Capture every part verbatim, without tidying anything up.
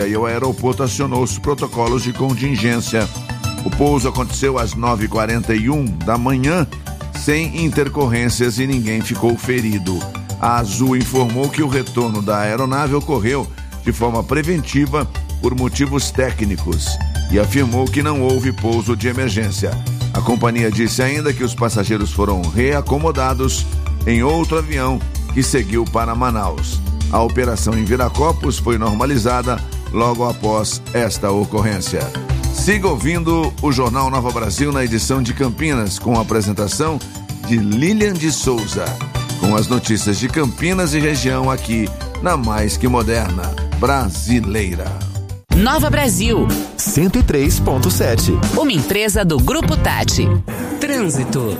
e o aeroporto acionou os protocolos de contingência. O pouso aconteceu às nove e quarenta e um da manhã, sem intercorrências e ninguém ficou ferido. A Azul informou que o retorno da aeronave ocorreu de forma preventiva por motivos técnicos e afirmou que não houve pouso de emergência. A companhia disse ainda que os passageiros foram reacomodados em outro avião que seguiu para Manaus. A operação em Viracopos foi normalizada logo após esta ocorrência. Siga ouvindo o Jornal Nova Brasil na edição de Campinas, com a apresentação de Lilian de Souza, com as notícias de Campinas e região aqui na Mais Que Moderna Brasileira. Nova Brasil cento e três ponto sete. Uma empresa do Grupo Tati. Trânsito.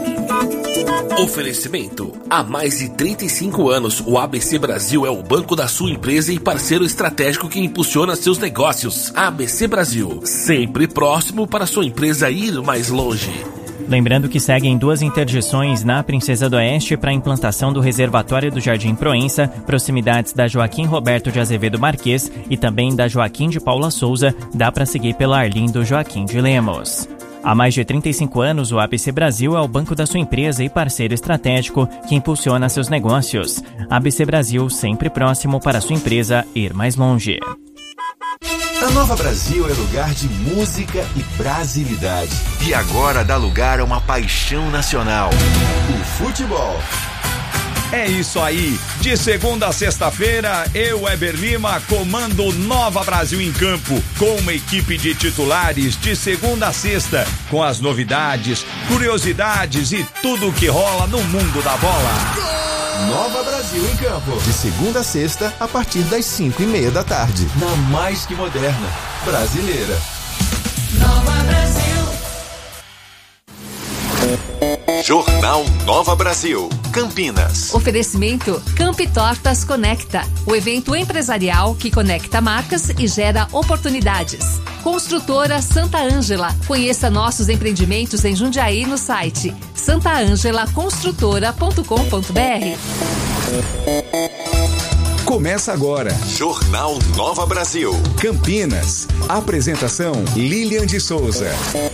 Oferecimento. Há mais de trinta e cinco anos, o A B C Brasil é o banco da sua empresa e parceiro estratégico que impulsiona seus negócios. A B C Brasil, sempre próximo para sua empresa ir mais longe. Lembrando que seguem duas interdições na Princesa do Oeste para a implantação do reservatório do Jardim Proença, proximidades da Joaquim Roberto de Azevedo Marques e também da Joaquim de Paula Souza, dá para seguir pela Arlindo Joaquim de Lemos. Há mais de trinta e cinco anos, o A B C Brasil é o banco da sua empresa e parceiro estratégico que impulsiona seus negócios. A B C Brasil, sempre próximo para sua empresa ir mais longe. A Nova Brasil é lugar de música e brasilidade. E agora dá lugar a uma paixão nacional: o futebol. É isso aí, de segunda a sexta-feira, eu, Weber Lima, comando Nova Brasil em campo, com uma equipe de titulares de segunda a sexta, com as novidades, curiosidades e tudo o que rola no mundo da bola. Nova Brasil em campo, de segunda a sexta, a partir das cinco e meia da tarde, na Mais Que Moderna Brasileira. Nova Brasil. Jornal Nova Brasil, Campinas. Oferecimento Campi Tortas Conecta, o evento empresarial que conecta marcas e gera oportunidades. Construtora Santa Ângela, conheça nossos empreendimentos em Jundiaí no site santa ângela construtora ponto com ponto b r. Começa agora. Jornal Nova Brasil, Campinas. Apresentação Lilian de Souza.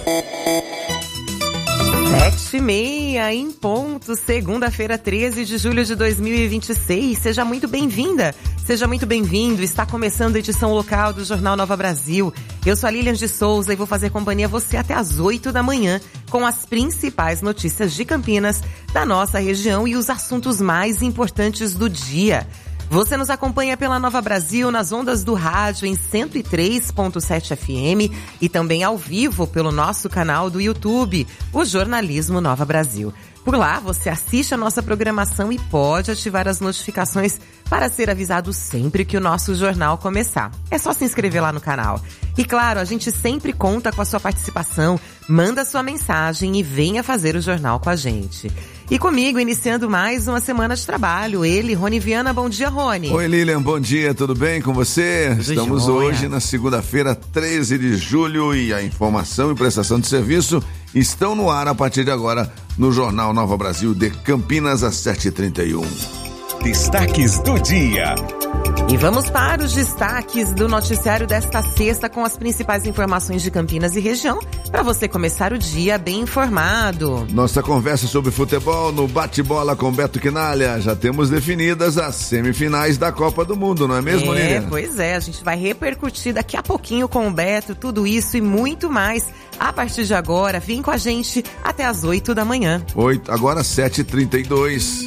Sete e meia em ponto, segunda-feira, treze de julho de dois mil e vinte e seis. Seja muito bem-vinda, seja muito bem-vindo. Está começando a edição local do Jornal Nova Brasil. Eu sou a Lilian de Souza e vou fazer companhia a você até às oito da manhã com as principais notícias de Campinas, da nossa região e os assuntos mais importantes do dia. Você nos acompanha pela Nova Brasil nas ondas do rádio em cento e três ponto sete F M e também ao vivo pelo nosso canal do YouTube, o Jornalismo Nova Brasil. Por lá, você assiste a nossa programação e pode ativar as notificações para ser avisado sempre que o nosso jornal começar. É só se inscrever lá no canal. E claro, a gente sempre conta com a sua participação. Manda sua mensagem e venha fazer o jornal com a gente. E comigo, iniciando mais uma semana de trabalho, ele, Rony Viana. Bom dia, Rony. Oi, Lilian, bom dia, tudo bem com você? Tudo Estamos jóia. hoje na segunda-feira, treze de julho, e a informação e prestação de serviço estão no ar a partir de agora no Jornal Nova Brasil de Campinas, às sete e trinta e um. Destaques do dia. E vamos para os destaques do noticiário desta sexta com as principais informações de Campinas e região, para você começar o dia bem informado. Nossa conversa sobre futebol no Bate-Bola com Beto Quinalha. Já temos definidas as semifinais da Copa do Mundo, não é mesmo, É, Lilian? pois é, a gente vai repercutir daqui a pouquinho com o Beto, tudo isso e muito mais. A partir de agora, vem com a gente até às oito da manhã. Oito, agora sete e trinta e dois.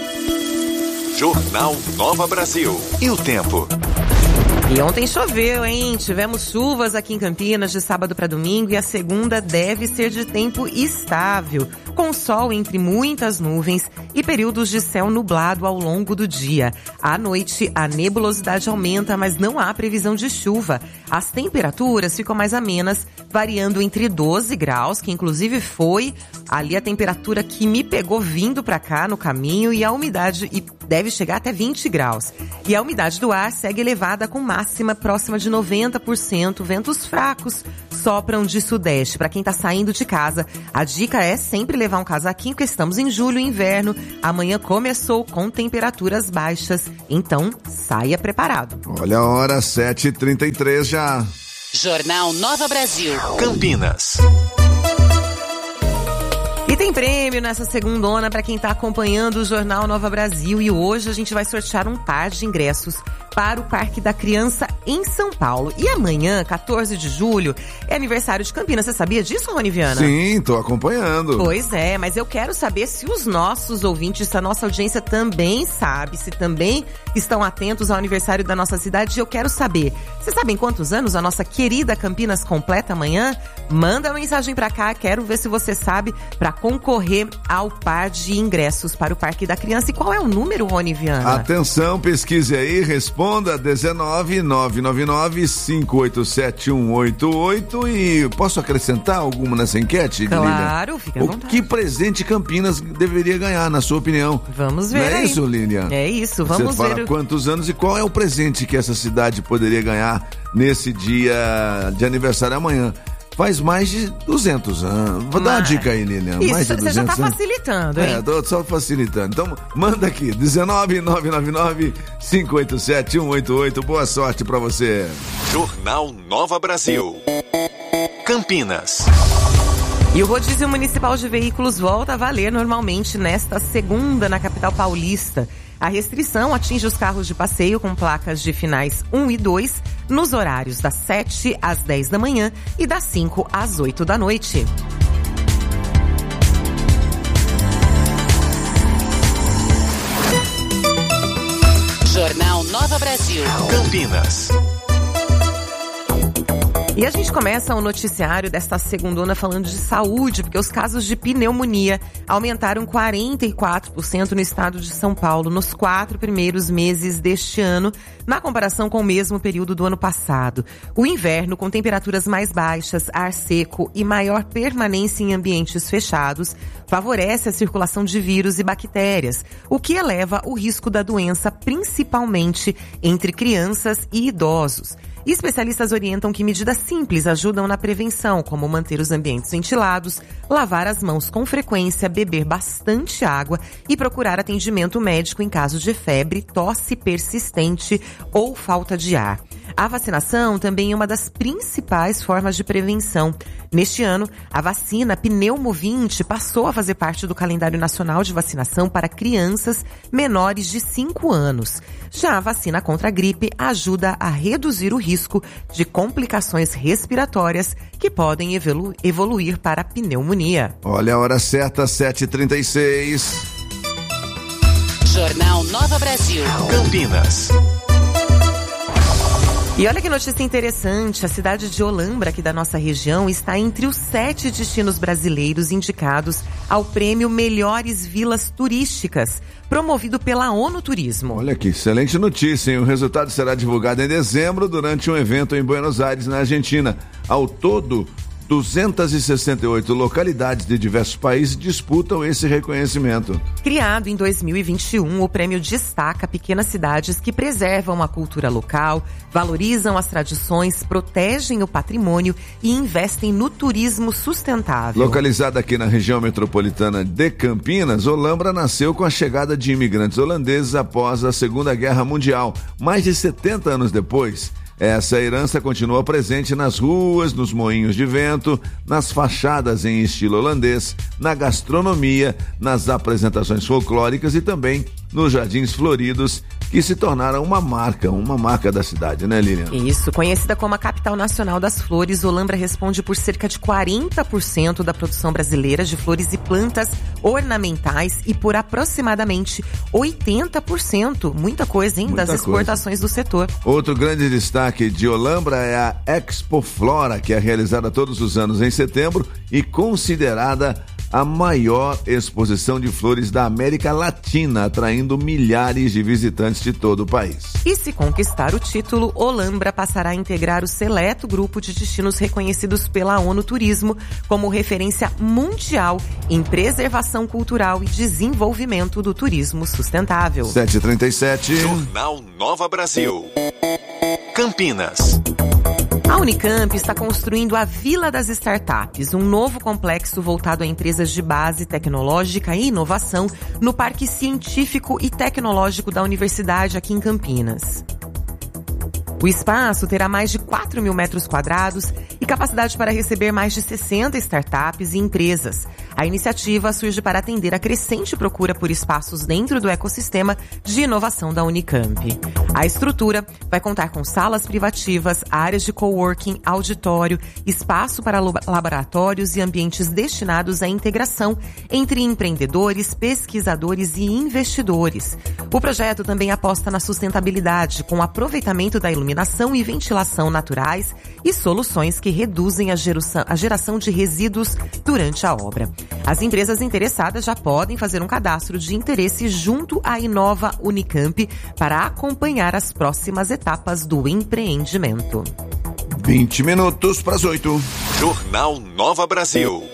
Jornal Nova Brasil. E o tempo? E ontem choveu, hein? Tivemos chuvas aqui em Campinas de sábado para domingo e a segunda deve ser de tempo estável, com sol entre muitas nuvens e períodos de céu nublado ao longo do dia. À noite, a nebulosidade aumenta, mas não há previsão de chuva. As temperaturas ficam mais amenas, variando entre doze graus, que inclusive foi Ali a temperatura que me pegou vindo pra cá no caminho e a umidade e deve chegar até vinte graus. E a umidade do ar segue elevada com máxima próxima de noventa por cento. Ventos fracos sopram de sudeste. Para quem tá saindo de casa, a dica é sempre levar um casaquinho, porque estamos em julho, inverno. Amanhã começou com temperaturas baixas, então saia preparado. Olha a hora, sete e trinta e três já. Jornal Nova Brasil. Campinas. E tem prêmio nessa segundona para quem está acompanhando o Jornal Nova Brasil. E hoje a gente vai sortear um par de ingressos para o Parque da Criança em São Paulo. E amanhã, quatorze de julho, é aniversário de Campinas. Você sabia disso, Rony Viana? Sim, tô acompanhando. Pois é, mas eu quero saber se os nossos ouvintes, a nossa audiência também sabe, se também estão atentos ao aniversário da nossa cidade. Eu quero saber, vocês sabem quantos anos a nossa querida Campinas completa amanhã? Manda uma mensagem pra cá, quero ver se você sabe, pra concorrer ao par de ingressos para o Parque da Criança. E qual é o número, Rony Viana? Atenção, pesquise aí, responda dezenove, nove nove nove, cinco oito sete, um oito oito. E posso acrescentar alguma nessa enquete, Claro, Lilian? fica à vontade. O que presente Campinas deveria ganhar, na sua opinião? Vamos ver. Não é aí. isso, Lilian? É isso, vamos Você ver. fala quantos anos e qual é o presente que essa cidade poderia ganhar nesse dia de aniversário amanhã? Faz mais de duzentos anos. Vou dar uma dica aí, Lilian. Isso, mais de você já tá anos. facilitando, hein? É, tô só facilitando. Então, manda aqui, dezenove, nove nove nove, cinco oito sete, um oito oito. Boa sorte pra você. Jornal Nova Brasil. Campinas. E o rodízio municipal de veículos volta a valer normalmente nesta segunda na capital paulista. A restrição atinge os carros de passeio com placas de finais um e dois nos horários das sete às dez da manhã e das cinco às oito da noite. Jornal Nova Brasil. Campinas. E a gente começa o noticiário desta segundona falando de saúde, porque os casos de pneumonia aumentaram quarenta e quatro por cento no estado de São Paulo nos quatro primeiros meses deste ano, na comparação com o mesmo período do ano passado. O inverno, com temperaturas mais baixas, ar seco e maior permanência em ambientes fechados, favorece a circulação de vírus e bactérias, o que eleva o risco da doença, principalmente entre crianças e idosos. Especialistas orientam que medidas simples ajudam na prevenção, como manter os ambientes ventilados, lavar as mãos com frequência, beber bastante água e procurar atendimento médico em caso de febre, tosse persistente ou falta de ar. A vacinação também é uma das principais formas de prevenção. Neste ano, a vacina Pneumovinte passou a fazer parte do calendário nacional de vacinação para crianças menores de cinco anos. Já a vacina contra a gripe ajuda a reduzir o risco de complicações respiratórias que podem evolu- evoluir para a pneumonia. Olha a hora certa, sete e trinta e seis. Jornal Nova Brasil. Campinas. E olha que notícia interessante, a cidade de Olambra, aqui da nossa região, está entre os sete destinos brasileiros indicados ao prêmio Melhores Vilas Turísticas, promovido pela ONU Turismo. Olha que excelente notícia, hein? O resultado será divulgado em dezembro durante um evento em Buenos Aires, na Argentina. Ao todo, duzentas e sessenta e oito localidades de diversos países disputam esse reconhecimento. Criado em dois mil e vinte e um, o prêmio destaca pequenas cidades que preservam a cultura local, valorizam as tradições, protegem o patrimônio e investem no turismo sustentável. Localizada aqui na região metropolitana de Campinas, Olambra nasceu com a chegada de imigrantes holandeses após a Segunda Guerra Mundial. Mais de setenta anos depois, essa herança continua presente nas ruas, nos moinhos de vento, nas fachadas em estilo holandês, na gastronomia, nas apresentações folclóricas e também nos jardins floridos, que se tornaram uma marca, uma marca da cidade, né, Lilian? Isso, conhecida como a capital nacional das flores, Olambra responde por cerca de quarenta por cento da produção brasileira de flores e plantas ornamentais e por aproximadamente oitenta por cento, muita coisa, hein, Muita das exportações coisa. do setor. Outro grande destaque de Olambra é a Expo Flora, que é realizada todos os anos em setembro e considerada a maior exposição de flores da América Latina, atraindo milhares de visitantes de todo o país. E se conquistar o título, Olambra passará a integrar o seleto grupo de destinos reconhecidos pela ONU Turismo como referência mundial em preservação cultural e desenvolvimento do turismo sustentável. sete e trinta e sete. Jornal Nova Brasil. Campinas. A Unicamp está construindo a Vila das Startups, um novo complexo voltado a empresas de base tecnológica e inovação no Parque Científico e Tecnológico da Universidade aqui em Campinas. O espaço terá mais de quatro mil metros quadrados e capacidade para receber mais de sessenta startups e empresas. A iniciativa surge para atender a crescente procura por espaços dentro do ecossistema de inovação da Unicamp. A estrutura vai contar com salas privativas, áreas de coworking, auditório, espaço para laboratórios e ambientes destinados à integração entre empreendedores, pesquisadores e investidores. O projeto também aposta na sustentabilidade, com aproveitamento da iluminação e ventilação naturais e soluções que reduzem a geração, a geração de resíduos durante a obra. As empresas interessadas já podem fazer um cadastro de interesse junto à Inova Unicamp para acompanhar as próximas etapas do empreendimento. vinte minutos para as oito. Jornal Nova Brasil.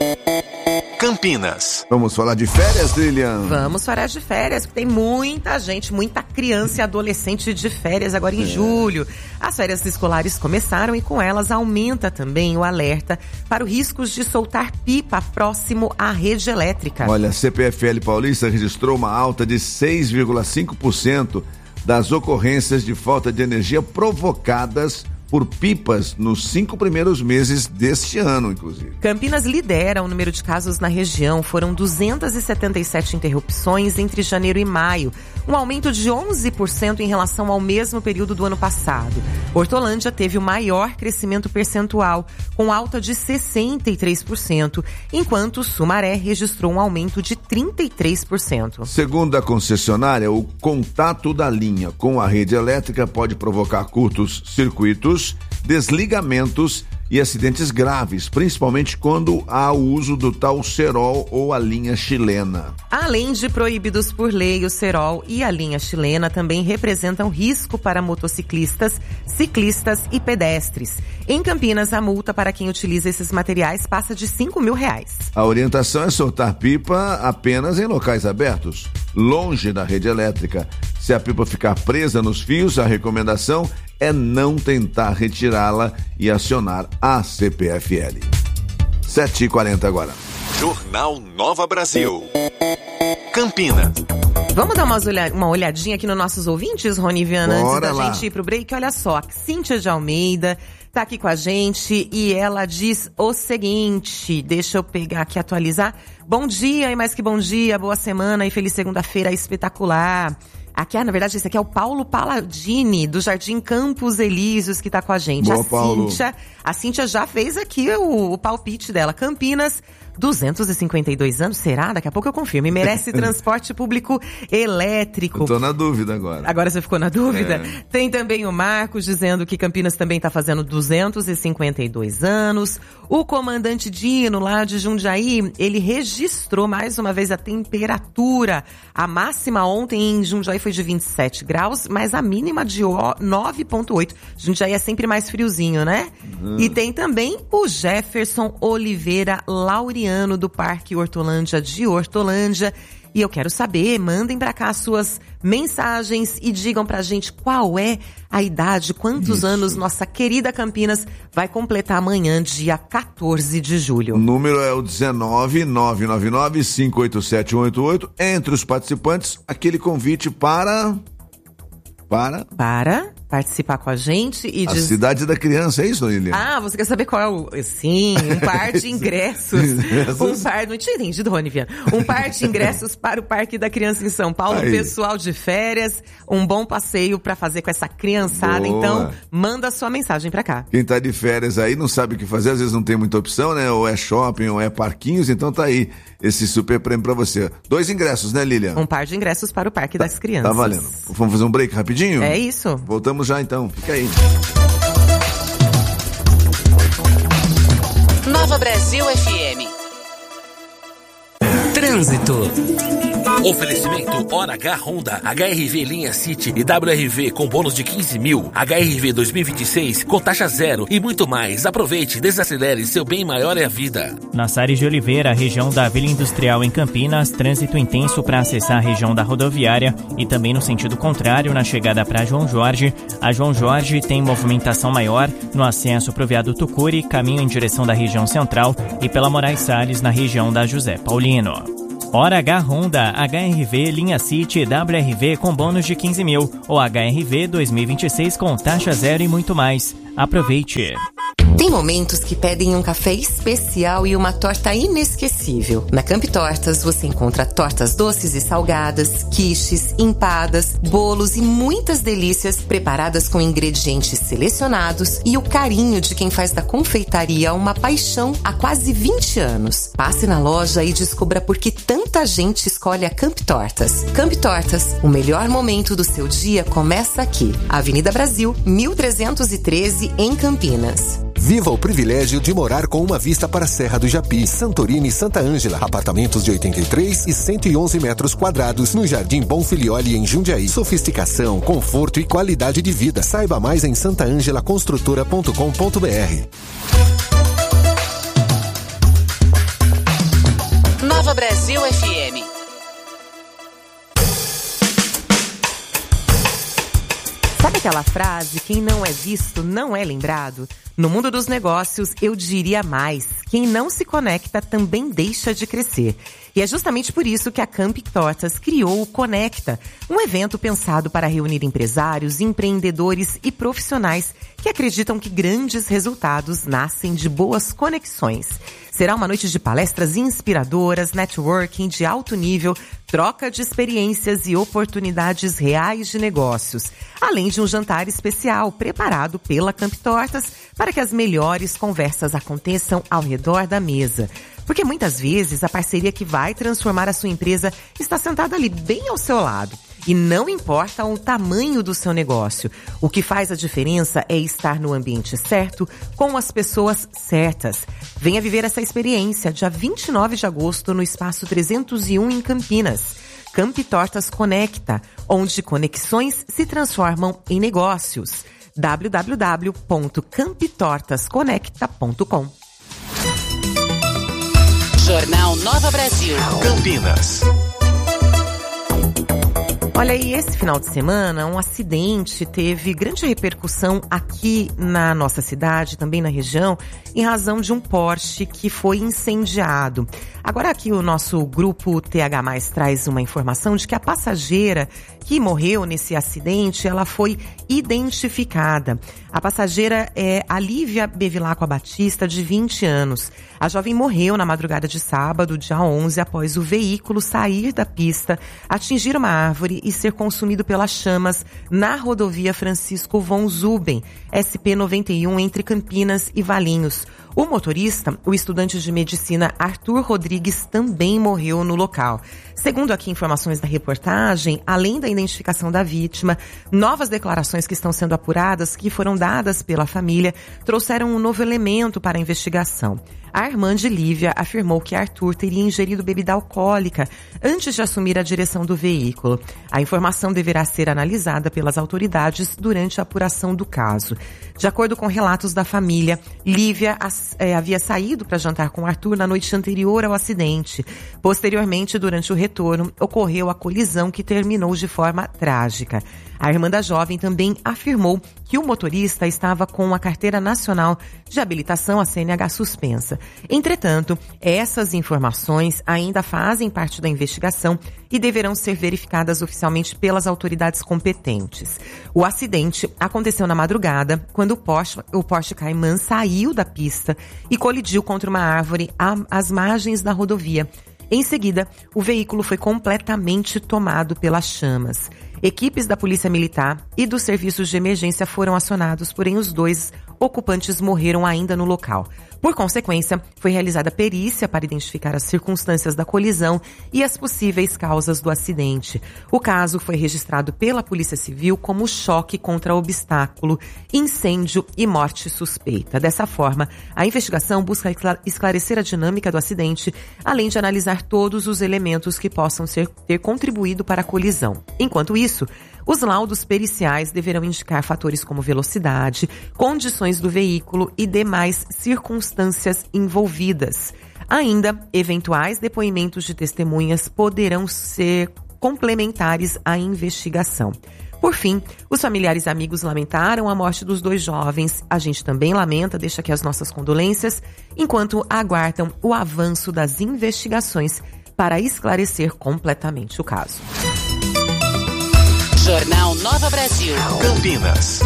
Campinas. Vamos falar de férias, Lilian? Vamos falar de férias, porque tem muita gente, muita criança e adolescente de férias agora em é. julho. As férias escolares começaram e com elas aumenta também o alerta para os riscos de soltar pipa próximo à rede elétrica. Olha, a C P F L Paulista registrou uma alta de seis vírgula cinco por cento das ocorrências de falta de energia provocadas por pipas nos cinco primeiros meses deste ano, inclusive. Campinas lidera o número de casos na região. Foram duzentas e setenta e sete interrupções entre janeiro e maio, um aumento de onze por cento em relação ao mesmo período do ano passado. Hortolândia teve o maior crescimento percentual, com alta de sessenta e três por cento, enquanto Sumaré registrou um aumento de trinta e três por cento. Segundo a concessionária, o contato da linha com a rede elétrica pode provocar curtos circuitos, desligamentos e acidentes graves, principalmente quando há o uso do tal cerol ou a linha chilena. Além de proibidos por lei, o cerol e a linha chilena também representam risco para motociclistas, ciclistas e pedestres. Em Campinas, a multa para quem utiliza esses materiais passa de cinco mil reais. A orientação é soltar pipa apenas em locais abertos, longe da rede elétrica. Se a pipa ficar presa nos fios, a recomendação é não tentar retirá-la e acionar a C P F L. sete e quarenta agora. Jornal Nova Brasil. Campinas. Vamos dar umas olha, uma olhadinha aqui nos nossos ouvintes, Rony Viana, antes Bora da lá. gente ir pro break. Olha só, a Cíntia de Almeida tá aqui com a gente e ela diz o seguinte, deixa eu pegar aqui, atualizar. Bom dia e mais que bom dia, boa semana e feliz segunda-feira espetacular. Aqui, ah, na verdade, esse aqui é o Paulo Paladini, do Jardim Campos Elíseos, que tá com a gente. Boa, a Paulo. Cíntia, a Cíntia já fez aqui o, o palpite dela. Campinas, duzentos e cinquenta e dois anos, será? Daqui a pouco eu confirmo. E merece transporte público elétrico. Eu tô na dúvida agora. Agora você ficou na dúvida? É. Tem também o Marcos dizendo que Campinas também tá fazendo duzentos e cinquenta e dois anos. O comandante Dino, lá de Jundiaí, ele registrou mais uma vez a temperatura. A máxima ontem em Jundiaí foi de vinte e sete graus, mas a mínima de nove vírgula oito. Jundiaí é sempre mais friozinho, né? Uhum. E tem também o Jefferson Oliveira Laureano, do Parque Hortolândia de Hortolândia. E eu quero saber, mandem pra cá suas mensagens e digam pra gente qual é a idade, quantos Isso. anos nossa querida Campinas vai completar amanhã, dia quatorze de julho. O número é o dezenove, nove nove nove, cinco oito sete, um oito oito. Entre os participantes, aquele convite para... Para... Para... participar com a gente e a diz... cidade da criança, é isso, Lilian? Ah, você quer saber qual é o... Sim, um par de ingressos. um par... Não tinha entendido, Rony Viana. Um par de ingressos para o Parque da Criança em São Paulo. Aí. Pessoal de férias, um bom passeio para fazer com essa criançada. Boa. Então, manda sua mensagem para cá. Quem tá de férias aí não sabe o que fazer, às vezes não tem muita opção, né? Ou é shopping, ou é parquinhos, então tá aí esse super prêmio para você. Dois ingressos, né, Lilian? Um par de ingressos para o Parque tá, das Crianças. Tá valendo. Vamos fazer um break rapidinho? É isso. Voltamos já então, fica aí. Nova Brasil F M. Trânsito. Oferecimento Hora H Honda, H R V linha City e W R V com bônus de quinze mil, H R V dois mil e vinte e seis com taxa zero e muito mais. Aproveite, desacelere, seu bem maior é a vida. Na Sares de Oliveira, região da Vila Industrial em Campinas, trânsito intenso para acessar a região da rodoviária e também no sentido contrário na chegada para João Jorge. A João Jorge tem movimentação maior no acesso para o viaduto Cury, caminho em direção da região central e pela Moraes Salles na região da José Paulino. Hora H Honda, H R V linha City, W R V com bônus de quinze mil ou H R V dois mil e vinte e seis com taxa zero e muito mais. Aproveite! Tem momentos que pedem um café especial e uma torta inesquecível. Na Camp Tortas você encontra tortas doces e salgadas, quiches, empadas, bolos e muitas delícias preparadas com ingredientes selecionados e o carinho de quem faz da confeitaria uma paixão há quase vinte anos. Passe na loja e descubra por que tanta gente escolhe a Camp Tortas. Camp Tortas, o melhor momento do seu dia começa aqui. Avenida Brasil, mil trezentos e treze, em Campinas. Viva o privilégio de morar com uma vista para a Serra do Japi, Santorini e Santa Ângela. Apartamentos de oitenta e três e cento e onze metros quadrados no Jardim Bonfilioli, em Jundiaí. Sofisticação, conforto e qualidade de vida. Saiba mais em santa ângela construtora ponto com ponto b r. Nova Brasil F M. Sabe aquela frase, quem não é visto não é lembrado? No mundo dos negócios, eu diria mais. Quem não se conecta também deixa de crescer. E é justamente por isso que a Camp Tortas criou o Conecta, um evento pensado para reunir empresários, empreendedores e profissionais que acreditam que grandes resultados nascem de boas conexões. Será uma noite de palestras inspiradoras, networking de alto nível, troca de experiências e oportunidades reais de negócios, além de um jantar especial preparado pela Camp Tortas para que as melhores conversas aconteçam ao redor da mesa. Porque muitas vezes a parceria que vai transformar a sua empresa está sentada ali bem ao seu lado. E não importa o tamanho do seu negócio. O que faz a diferença é estar no ambiente certo, com as pessoas certas. Venha viver essa experiência dia vinte e nove de agosto no Espaço trezentos e um em Campinas. Camp Tortas Conecta, onde conexões se transformam em negócios. w w w ponto camp tortas conecta ponto com. Jornal Nova Brasil. Campinas. Olha, e esse final de semana, um acidente teve grande repercussão aqui na nossa cidade, também na região, em razão de um Porsche que foi incendiado. Agora aqui o nosso grupo T H mais, traz uma informação de que a passageira que morreu nesse acidente, ela foi identificada. A passageira é a Lívia Bevilacqua Batista, de vinte anos. A jovem morreu na madrugada de sábado, dia onze, após o veículo sair da pista, atingir uma árvore e ser consumido pelas chamas na rodovia Francisco von Zuben, S P noventa e um, entre Campinas e Valinhos. O motorista, o estudante de medicina Arthur Rodrigues, também morreu no local. Segundo aqui informações da reportagem, além da identificação da vítima, novas declarações que estão sendo apuradas, que foram dadas pela família, trouxeram um novo elemento para a investigação. A irmã de Lívia afirmou que Arthur teria ingerido bebida alcoólica antes de assumir a direção do veículo. A informação deverá ser analisada pelas autoridades durante a apuração do caso. De acordo com relatos da família, Lívia é, havia saído para jantar com Arthur na noite anterior ao acidente. Posteriormente, durante o retorno, ocorreu a colisão que terminou de forma trágica. A irmã da jovem também afirmou que o motorista estava com a Carteira Nacional de Habilitação, a C N H, suspensa. Entretanto, essas informações ainda fazem parte da investigação e deverão ser verificadas oficialmente pelas autoridades competentes. O acidente aconteceu na madrugada, quando o Porsche, o Porsche Cayman saiu da pista e colidiu contra uma árvore às margens da rodovia. Em seguida, o veículo foi completamente tomado pelas chamas. Equipes da Polícia Militar e dos serviços de emergência foram acionados, porém os dois ocupantes morreram ainda no local. Por consequência, foi realizada perícia para identificar as circunstâncias da colisão e as possíveis causas do acidente. O caso foi registrado pela Polícia Civil como choque contra obstáculo, incêndio e morte suspeita. Dessa forma, a investigação busca esclarecer a dinâmica do acidente, além de analisar todos os elementos que possam ser, ter contribuído para a colisão. Enquanto isso, os laudos periciais deverão indicar fatores como velocidade, condições do veículo e demais circunstâncias envolvidas. Ainda, eventuais depoimentos de testemunhas poderão ser complementares à investigação. Por fim, os familiares e amigos lamentaram a morte dos dois jovens. A gente também lamenta, deixa aqui as nossas condolências, enquanto aguardam o avanço das investigações para esclarecer completamente o caso. Jornal Nova Brasil. Campinas.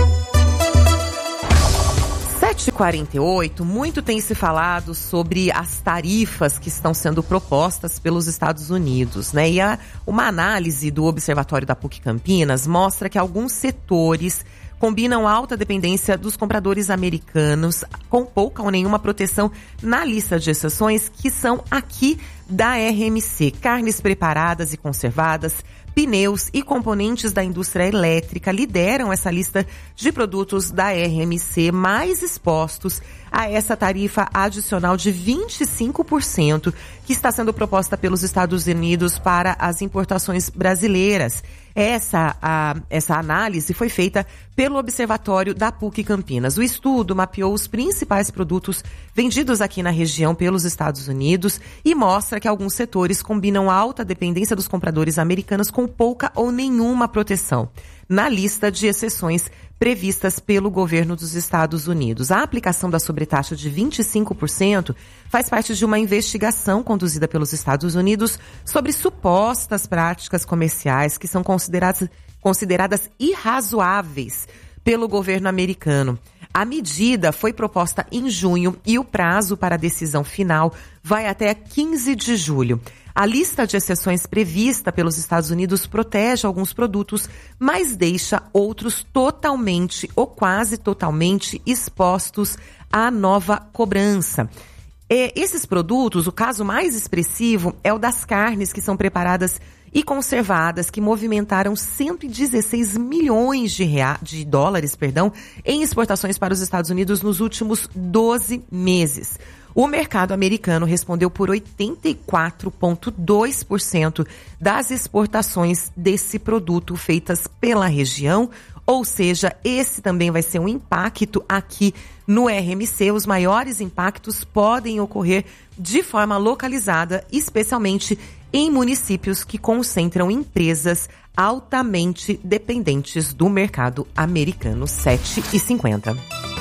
sete e quarenta e oito, muito tem se falado sobre as tarifas que estão sendo propostas pelos Estados Unidos, né? E a, uma análise do Observatório da P U C Campinas mostra que alguns setores combinam alta dependência dos compradores americanos com pouca ou nenhuma proteção na lista de exceções que são aqui da R M C. Carnes preparadas e conservadas, pneus e componentes da indústria elétrica lideram essa lista de produtos da R M C mais expostos a essa tarifa adicional de vinte e cinco por cento que está sendo proposta pelos Estados Unidos para as importações brasileiras. Essa, a, essa análise foi feita pelo Observatório da P U C Campinas. O estudo mapeou os principais produtos vendidos aqui na região pelos Estados Unidos e mostra que alguns setores combinam alta dependência dos compradores americanos com pouca ou nenhuma proteção na lista de exceções previstas pelo governo dos Estados Unidos. A aplicação da sobretaxa de vinte e cinco por cento faz parte de uma investigação conduzida pelos Estados Unidos sobre supostas práticas comerciais que são consideradas, consideradas irrazoáveis pelo governo americano. A medida foi proposta em junho e o prazo para a decisão final vai até quinze de julho. A lista de exceções prevista pelos Estados Unidos protege alguns produtos, mas deixa outros totalmente ou quase totalmente expostos à nova cobrança. E esses produtos, o caso mais expressivo é o das carnes que são preparadas e conservadas, que movimentaram cento e dezesseis milhões de, rea... de dólares perdão, em exportações para os Estados Unidos nos últimos doze meses. O mercado americano respondeu por oitenta e quatro vírgula dois por cento das exportações desse produto feitas pela região, ou seja, esse também vai ser um impacto aqui no R M C. Os maiores impactos podem ocorrer de forma localizada, especialmente em municípios que concentram empresas altamente dependentes do mercado americano. sete e cinquenta.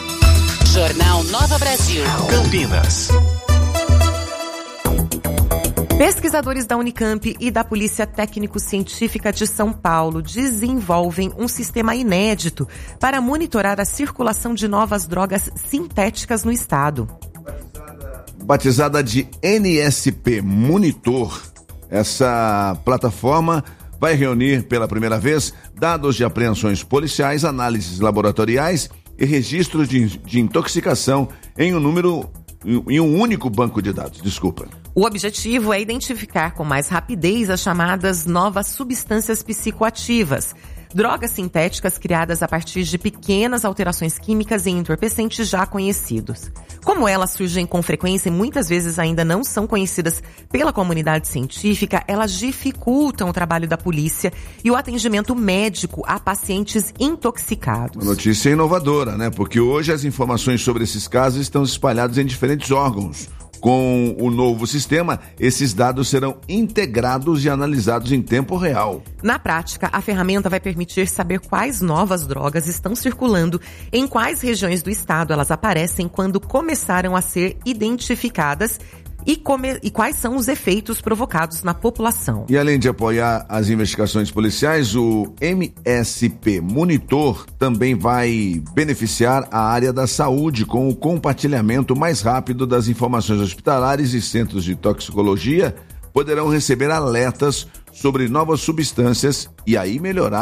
Jornal Nova Brasil. Campinas. Pesquisadores da Unicamp e da Polícia Técnico-Científica de São Paulo desenvolvem um sistema inédito para monitorar a circulação de novas drogas sintéticas no estado. Batizada de N S P Monitor, essa plataforma vai reunir pela primeira vez dados de apreensões policiais, análises laboratoriais e registros de, de intoxicação em um número, em um único banco de dados. Desculpa. O objetivo é identificar com mais rapidez as chamadas novas substâncias psicoativas, drogas sintéticas criadas a partir de pequenas alterações químicas em entorpecentes já conhecidos. Como elas surgem com frequência e muitas vezes ainda não são conhecidas pela comunidade científica, elas dificultam o trabalho da polícia e o atendimento médico a pacientes intoxicados. Uma notícia inovadora, né? Porque hoje as informações sobre esses casos estão espalhadas em diferentes órgãos. Com o novo sistema, esses dados serão integrados e analisados em tempo real. Na prática, a ferramenta vai permitir saber quais novas drogas estão circulando, em quais regiões do estado elas aparecem quando começaram a ser identificadas e, come... e quais são os efeitos provocados na população. E além de apoiar as investigações policiais, o M S P Monitor também vai beneficiar a área da saúde com o compartilhamento mais rápido das informações hospitalares e centros de toxicologia poderão receber alertas sobre novas substâncias e aí melhorar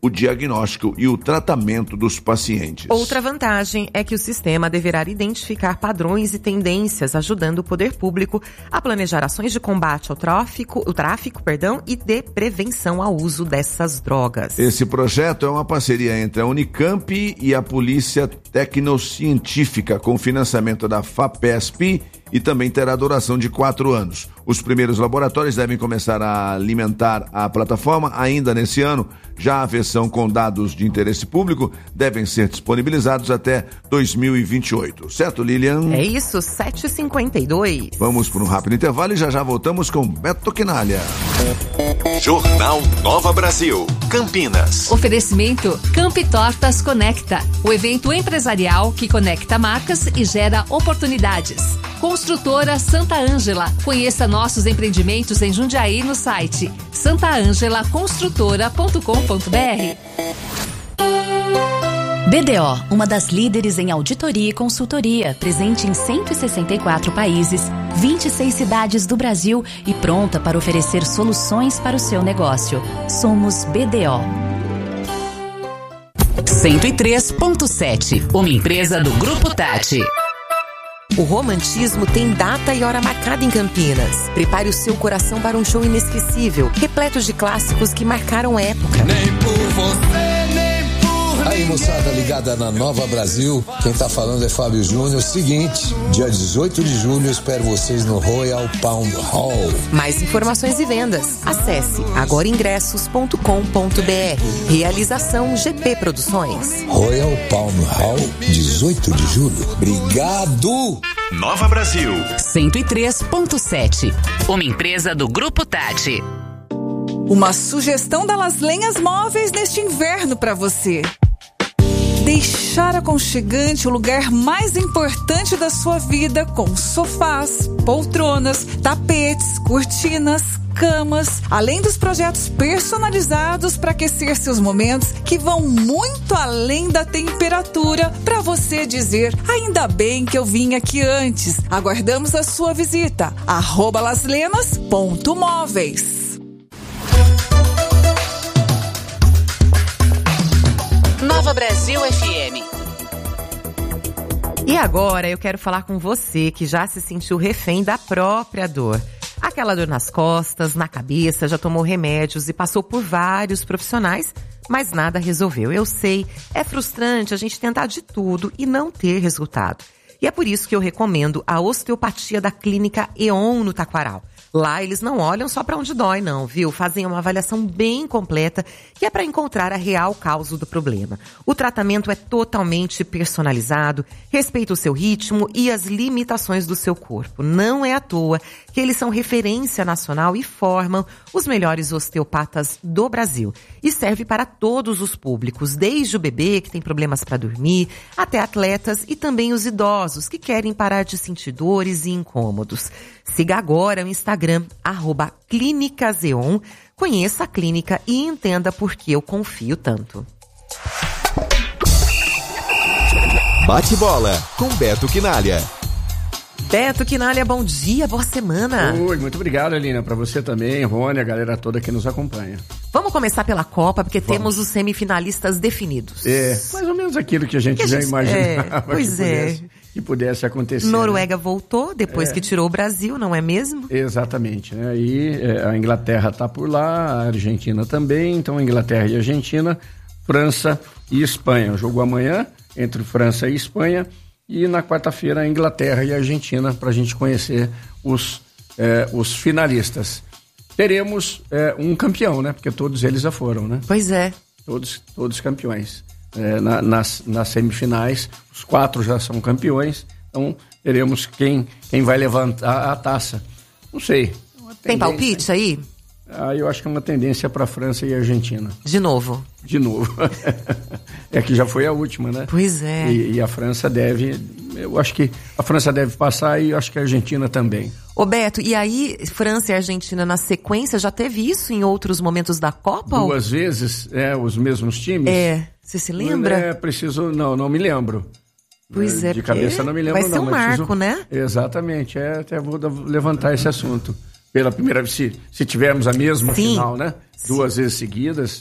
o diagnóstico e o tratamento dos pacientes. Outra vantagem é que o sistema deverá identificar padrões e tendências, ajudando o poder público a planejar ações de combate ao tráfico, o tráfico, perdão, e de prevenção ao uso dessas drogas. Esse projeto é uma parceria entre a Unicamp e a Polícia Tecnocientífica, com financiamento da FAPESP, e também terá duração de quatro anos. Os primeiros laboratórios devem começar a alimentar a plataforma ainda nesse ano. Já a versão com dados de interesse público devem ser disponibilizados até dois mil e vinte e oito. Certo, Lilian? É isso, sete e cinquenta e dois. Vamos para um rápido intervalo e já já voltamos com Beto Quinalha. Jornal Nova Brasil, Campinas. Oferecimento Campi Tortas Conecta, o evento empresarial que conecta marcas e gera oportunidades. Construtora Santa Ângela. Conheça nossos empreendimentos em Jundiaí no site santa angela construtora ponto com ponto b r. B D O, uma das líderes em auditoria e consultoria, presente em cento e sessenta e quatro países, vinte e seis cidades do Brasil e pronta para oferecer soluções para o seu negócio. Somos B D O. cento e três ponto sete, uma empresa do Grupo Tati. O romantismo tem data e hora marcada em Campinas. Prepare o seu coração para um show inesquecível, repleto de clássicos que marcaram época. Nem por você, nem por Aí, moçada ligada na Nova Brasil, quem tá falando é Fábio Júnior. Seguinte, dia dezoito de julho, eu espero vocês no Royal Palm Hall. Mais informações e vendas, acesse agora ingressos ponto com ponto b r. Realização G P Produções. Royal Palm Hall, dezoito de julho. Obrigado! Nova Brasil cento e três ponto sete, uma empresa do Grupo Tati. Uma sugestão da Las Lenhas Móveis neste inverno para você. Deixar aconchegante o lugar mais importante da sua vida, com sofás, poltronas, tapetes, cortinas, camas, além dos projetos personalizados para aquecer seus momentos, que vão muito além da temperatura, para você dizer: ainda bem que eu vim aqui antes. Aguardamos a sua visita. arroba laslenas ponto móveis. Nova Brasil F M. E agora eu quero falar com você que já se sentiu refém da própria dor. Aquela dor nas costas, na cabeça, já tomou remédios e passou por vários profissionais, mas nada resolveu. Eu sei, é frustrante a gente tentar de tudo e não ter resultado. E é por isso que eu recomendo a osteopatia da Clínica E.ON no Taquaral. Lá eles não olham só para onde dói não, viu? Fazem uma avaliação bem completa que é para encontrar a real causa do problema. O tratamento é totalmente personalizado, respeita o seu ritmo e as limitações do seu corpo. Não é à toa que eles são referência nacional e formam os melhores osteopatas do Brasil. E serve para todos os públicos, desde o bebê que tem problemas para dormir, até atletas e também os idosos que querem parar de sentir dores e incômodos. Siga agora o Instagram, arroba Clínicas E.ON, conheça a clínica e entenda por que eu confio tanto. Bate bola com Beto Quinalha. Beto Quinalha, bom dia, boa semana. Oi, muito obrigado, Alina, para você também, Rony, a galera toda que nos acompanha. Vamos começar pela Copa, porque Vamos. temos os semifinalistas definidos. É, mais ou menos aquilo que a gente que já a gente, imaginava é, pois que, é. pudesse, que pudesse acontecer. Noruega né? voltou depois é. que tirou o Brasil, não é mesmo? Exatamente, né? E é, a Inglaterra está por lá, a Argentina também, então Inglaterra e Argentina, França e Espanha. O jogo amanhã entre França e Espanha. E na quarta-feira a Inglaterra e a Argentina, para a gente conhecer os, eh, os finalistas. Teremos eh, um campeão, né? Porque todos eles já foram, né? Pois é. Todos, todos campeões. Eh, na, nas, nas semifinais, os quatro já são campeões. Então teremos quem, quem vai levantar a taça. Não sei. Tem palpite aí? Ah, eu acho que é uma tendência para a França e a Argentina. De novo? De novo. É que já foi a última, né? Pois é. E, e a França deve... Eu acho que a França deve passar e eu acho que a Argentina também. Ô Beto, e aí França e Argentina na sequência, já teve isso em outros momentos da Copa? Duas ou... vezes, é, os mesmos times? É, você se lembra? É, preciso... Não, não me lembro. Pois é, de cabeça não me lembro, vai ser não. um marco, preciso... né? Exatamente, é, até vou levantar esse assunto. Pela primeira vez, se, se tivermos a mesma Sim. final, né? Duas Sim. vezes seguidas,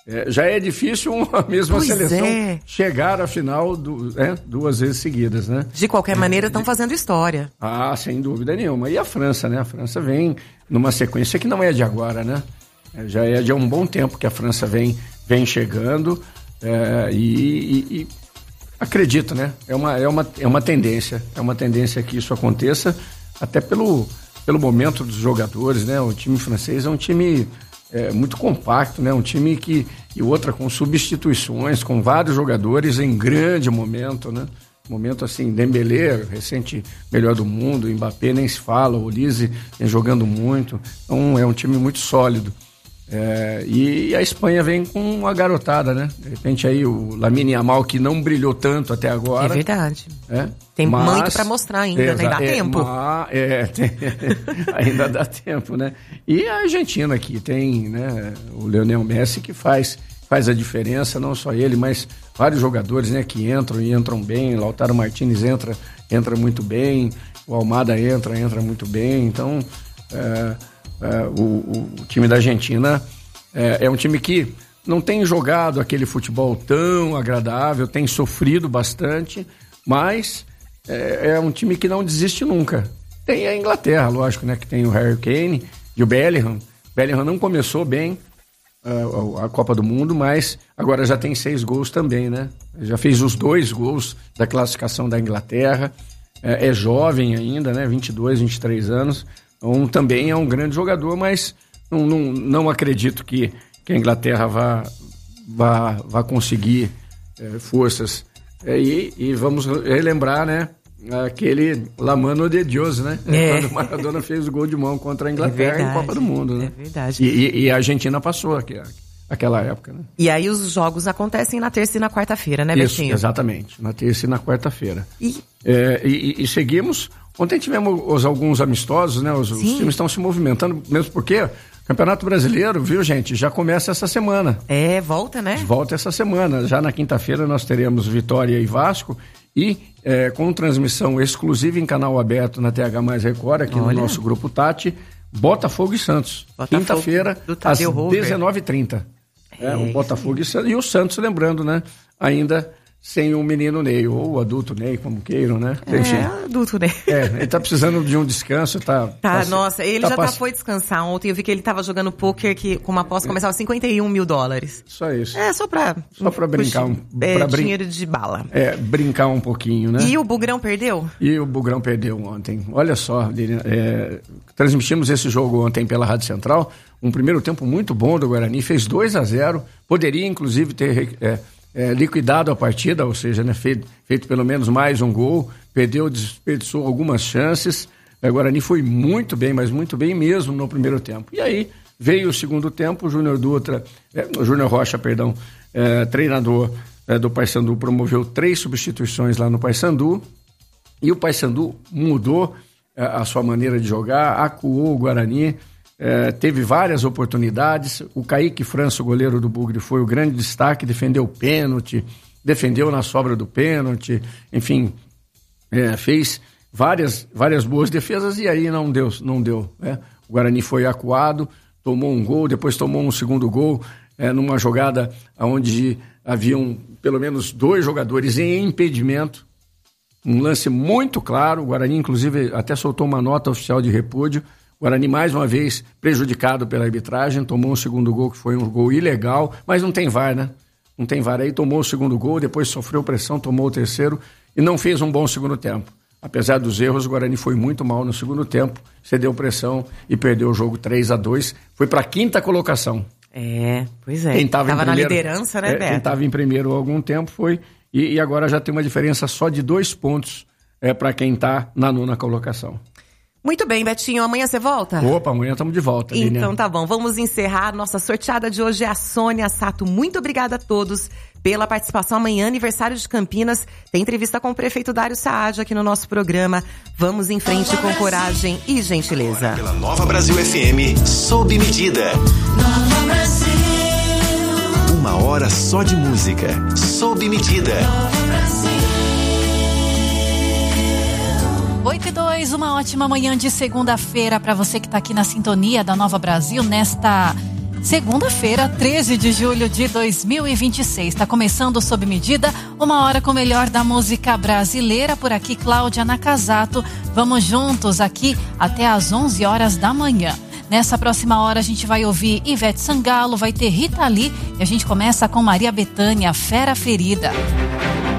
É, já é difícil uma mesma Pois seleção é. chegar à final du, é, duas vezes seguidas, né? De qualquer maneira, estão fazendo história. Ah, sem dúvida nenhuma. E a França, né? A França vem numa sequência que não é de agora, né? É, já é de há um bom tempo que a França vem, vem chegando é, e, e, e acredito, né? É uma, é, uma, é uma tendência, é uma tendência que isso aconteça, até pelo, pelo momento dos jogadores, né? O time francês é um time... É, muito compacto, né? Um time que... E outra com substituições, com vários jogadores em grande momento, né? Momento assim, Dembélé, recente melhor do mundo, Mbappé nem se fala, o Olise vem jogando muito. Então é um time muito sólido. É, e a Espanha vem com uma garotada, né? De repente aí o Lamine Yamal, que não brilhou tanto até agora. É verdade. É, tem mas, muito para mostrar ainda, é, né? Dá é, tempo. Mas, é, tem, ainda dá tempo, né? E a Argentina aqui tem, né? O Lionel Messi que faz, faz a diferença, não só ele, mas vários jogadores, né? Que entram e entram bem. Lautaro Martínez entra, entra muito bem. O Almada entra, entra muito bem. Então... É, É, o, o, o time da Argentina é, é um time que não tem jogado aquele futebol tão agradável, tem sofrido bastante, mas é, é um time que não desiste nunca. Tem a Inglaterra, lógico, né, que tem o Harry Kane e o Bellingham. Bellingham não começou bem uh, a Copa do Mundo, mas agora já tem seis gols também, né? Já fez os dois gols da classificação da Inglaterra. É, é jovem ainda, né? vinte e dois, vinte e três anos. Então, também é um grande jogador, mas não, não, não acredito que, que a Inglaterra vá, vá, vá conseguir é, forças. É, e, e vamos relembrar, né, aquele La Mano de Dios, né? É. Quando o Maradona fez o gol de mão contra a Inglaterra em Copa do Mundo, né? É verdade. E, e, e a Argentina passou aqui, aquela época, né? E aí os jogos acontecem na terça e na quarta-feira, né, Isso, Betinho? Exatamente, na terça e na quarta-feira. E... É, e, e seguimos... Ontem tivemos os, alguns amistosos, né? Os, os times estão se movimentando, mesmo porque o Campeonato Brasileiro, viu, gente, já começa essa semana. É, volta, né? Volta essa semana. Já na quinta-feira nós teremos Vitória e Vasco e é, com transmissão exclusiva em canal aberto na T H mais Record, aqui Olha. no nosso Grupo Tati, Botafogo e Santos. Quinta-feira, às dezenove e trinta. É, o Botafogo e Santos. E o Santos, lembrando, né? Ainda... sem o menino Ney, ou o adulto Ney, como queiram, né? É, Enfim. adulto Ney. É, ele tá precisando de um descanso, tá... Tá, tá nossa, ele tá já pass... tá, foi descansar ontem, eu vi que ele tava jogando pôquer que com uma aposta começava cinquenta e um mil dólares. Só isso. É, só pra... Só pra brincar. Um, é, pra brin... dinheiro de bala. É, brincar um pouquinho, né? E o Bugrão perdeu? E o Bugrão perdeu ontem. Olha só, é, transmitimos esse jogo ontem pela Rádio Central, um primeiro tempo muito bom do Guarani, fez dois a zero, poderia inclusive ter... É, É, liquidado a partida, ou seja, né, feito, feito pelo menos mais um gol, perdeu, desperdiçou algumas chances. O Guarani foi muito bem, mas muito bem mesmo no primeiro tempo. E aí veio o segundo tempo, o Júnior Dutra, é, o Júnior Rocha, perdão, é, treinador é, do Paysandu, promoveu três substituições lá no Paysandu, e o Paysandu mudou é, a sua maneira de jogar, acuou o Guarani. É, teve várias oportunidades. O Kaique França, o goleiro do Bugre, foi o grande destaque, defendeu o pênalti, defendeu na sobra do pênalti, enfim, é, fez várias, várias boas defesas e aí não deu, não deu, né? O Guarani foi acuado, tomou um gol, depois tomou um segundo gol, é, numa jogada onde haviam pelo menos dois jogadores em impedimento, um lance muito claro. O Guarani inclusive até soltou uma nota oficial de repúdio. O Guarani, mais uma vez, prejudicado pela arbitragem, tomou um segundo gol que foi um gol ilegal, mas não tem V A R, né? Não tem V A R aí, tomou o segundo gol, depois sofreu pressão, tomou o terceiro e não fez um bom segundo tempo. Apesar dos erros, o Guarani foi muito mal no segundo tempo, cedeu pressão e perdeu o jogo três a dois, foi para a quinta colocação. É, pois é. Quem estava na primeiro, liderança, né, é, Beto? Quem estava em primeiro há algum tempo foi, e, e agora já tem uma diferença só de dois pontos é, para quem está na nona colocação. Muito bem, Betinho. Amanhã você volta? Opa, amanhã estamos de volta, Lilian. Então tá bom. Vamos encerrar. Nossa sorteada de hoje é a Sônia Sato. Muito obrigada a todos pela participação. Amanhã, aniversário de Campinas. Tem entrevista com o prefeito Dário Saad aqui no nosso programa. Vamos em frente Nova com Brasil. Coragem e gentileza. Agora, pela Nova Brasil F M, sob medida. Nova Brasil. Uma hora só de música. Sob medida. Nova Brasil. oito e dois, uma ótima manhã de segunda-feira para você que está aqui na sintonia da Nova Brasil nesta Segunda-feira, treze de julho de dois mil e vinte e seis. Está começando Sob Medida, uma hora com o melhor da música brasileira. Por aqui, Cláudia Nakazato. Vamos juntos aqui até às onze horas da manhã. Nessa próxima hora a gente vai ouvir Ivete Sangalo, vai ter Rita Lee e a gente começa com Maria Bethânia, Fera Ferida.